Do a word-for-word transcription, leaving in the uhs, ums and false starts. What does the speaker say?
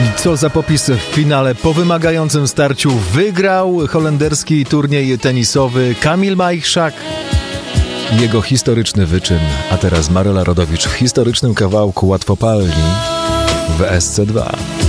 Co za popis w finale. Po wymagającym starciu wygrał holenderski turniej tenisowy Kamil Majchrzak. Jego historyczny wyczyn. A teraz Maryla Rodowicz w historycznym kawałku Łatwopalni w S C dwa.